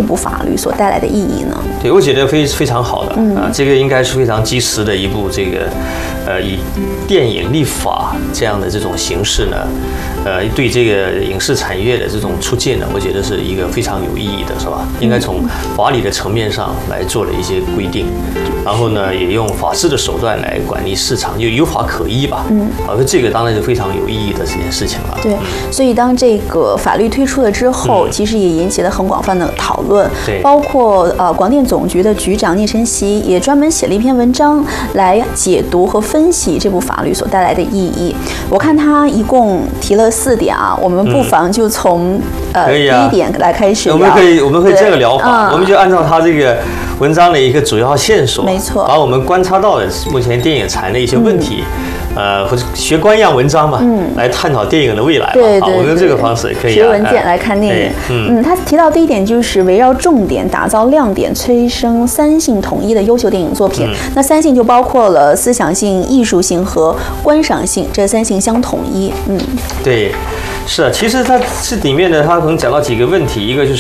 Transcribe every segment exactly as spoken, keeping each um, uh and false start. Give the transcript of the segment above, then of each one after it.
部法律所带来的意义呢？ 对，我觉得非非常好的、嗯、啊，这个应该是非常及时的一部这个，呃，以电影立法这样的这种形式呢，呃，对这个影视产业的这种促进呢，我觉得是一个非常有意义的，是吧？应该从法理的层面上来做了一些规定，然后呢，也用法治的手段来管理市场，就有法可依吧。嗯，啊，这个当然是非常有意义的这件事情了。 对，所以当这个法律推出了之后，嗯、其实也引起了很广泛的讨论。 对， 包括呃广电总局的局长聂晨曦也专门写了一篇文章来解读和分析这部法律所带来的意义。我看他一共提了四点啊，我们不妨就从、嗯、呃、啊、第一点来开始聊。 我们可以我们可以这个疗法、嗯，我们就按照他这个文章的一个主要线索， 没错， 把我们观察到的目前电影产的一些问题。嗯呃，或者学官样文章嘛，嗯，来探讨电影的未来嘛。 对对对， 我用这个方式可以、啊。 学文件来看电影，嗯嗯，他提到第一点就是围绕重点打造亮点，催生三性统一的优秀电影作品。嗯、那三性就包括了思想性、艺术性和观赏性，这三性相统一。嗯， 对，是啊，其实它这里面呢，它可能讲到几个问题，一个就是。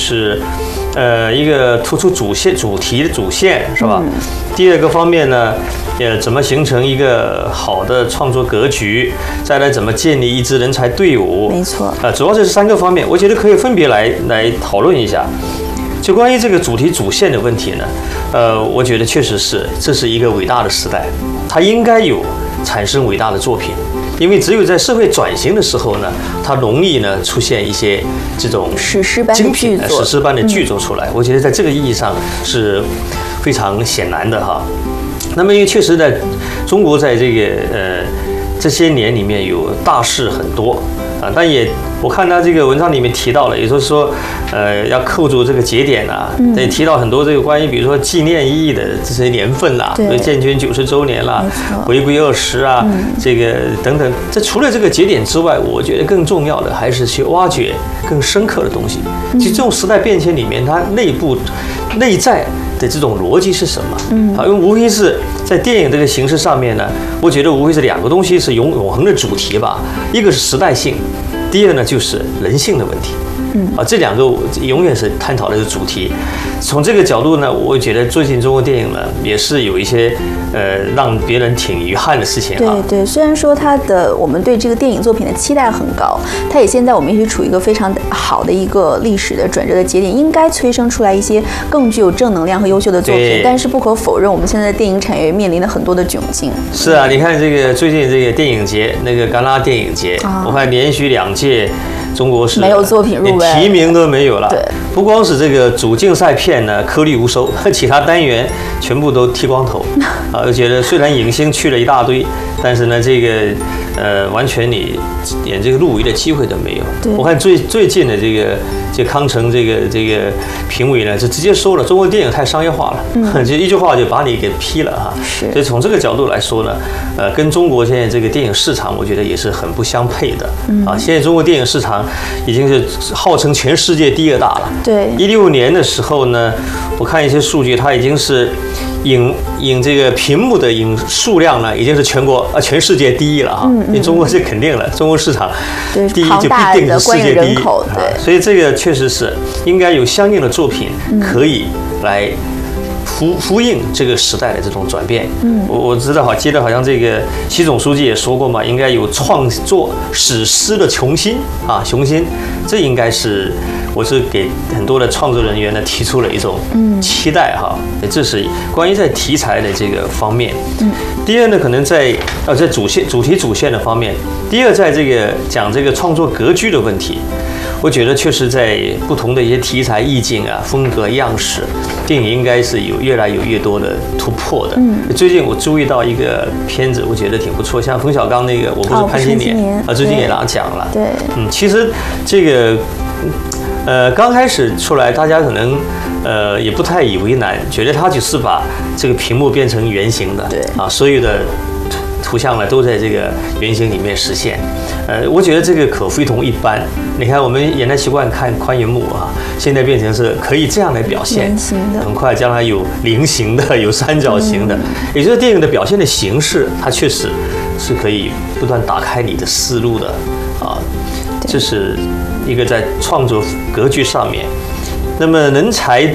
呃，一个突出主线、主题的主线是吧？嗯、第二个方面呢，呃，怎么形成一个好的创作格局？再来怎么建立一支人才队伍？ 没错。啊、 呃，主要这是三个方面，我觉得可以分别来来讨论一下。就关于这个主题主线的问题呢，呃，我觉得确实是这是一个伟大的时代，它应该有产生伟大的作品。因为只有在社会转型的时候呢，它容易呢出现一些这种史诗般的剧作， 史诗般的剧作出来。嗯、我觉得在这个意义上是非常显然的哈。那么因为确实在中国在这个呃这些年里面有大事很多啊，但也我看他这个文章里面提到了，也就是说，呃，要扣住这个节点啊，也、嗯、提到很多这个关于比如说纪念意义的这些年份啦，比如建军九十周年啦，回归二十啊，嗯、这个等等。这除了这个节点之外，我觉得更重要的还是去挖掘更深刻的东西。其实这种时代变迁里面，它内部内在的这种逻辑是什么？嗯，啊，因为无非是在电影这个形式上面呢，我觉得无非是两个东西是永永恒的主题吧，一个是时代性。第二呢，就是人性的问题，嗯啊，这两个永远是探讨的是主题。从这个角度呢，我觉得最近中国电影呢也是有一些呃让别人挺遗憾的事情、啊。 对对，虽然说它的我们对这个电影作品的期待很高，它也现在我们也是处于一个非常好的一个历史的转折的节点，应该催生出来一些更具有正能量和优秀的作品。但是不可否认，我们现在的电影产业面临了很多的窘境。 是啊，你看这个最近这个电影节，那个戛纳电影节，啊、我看连续两届。中国是没有作品入围， 连提名都没有了。 对， 不光是这个主竞赛片呢颗粒无收，其他单元全部都剃光头。啊，我觉得虽然影星去了一大堆，但是呢，这个呃，完全你连这个入围的机会都没有。 对， 我看最最近的这个这康城这个这个评委呢，就直接说了，中国电影太商业化了，嗯、就一句话就把你给批了哈。 是。 所以从这个角度来说呢，呃，跟中国现在这个电影市场，我觉得也是很不相配的。嗯、啊，现在中国电影市场已经是号称全世界第二大了。 对。 一六年的时候呢，我看一些数据，它已经是影影这个屏幕的影数量呢，已经是全国呃全世界第一了哈。嗯嗯、因为中国是肯定了，中国市场第一就必定是世界第一。 对、 啊，所以这个确实是应该有相应的作品可以来呼呼应这个时代的这种转变。嗯，我我知道哈，记得好像这个习总书记也说过嘛，应该有创作史诗的雄心啊，雄心，这应该是我是给很多的创作人员呢提出了一种期待哈。这是关于在题材的这个方面。嗯，第二呢，可能在呃在主线主题主线的方面，第二在这个讲这个创作格局的问题。我觉得确实在不同的一些题材意境啊、风格样式，电影应该是有越来有越多的突破的。嗯，最近我注意到一个片子，我觉得挺不错，像冯小刚那个《我不是潘金莲》啊，最近也拿奖了。 对， 嗯，其实这个呃刚开始出来，大家可能呃也不太以为难，觉得他只是把这个屏幕变成圆形的， 对啊，所有的图像呢都在这个圆形里面实现。呃，我觉得这个可非同一般。你看，我们原来习惯看宽银幕啊，现在变成是可以这样来表现，很快将来有菱形的，有三角形的，嗯、也就是电影的表现的形式，它确实是可以不断打开你的思路的啊。这是一个在创作格局上面。那么人才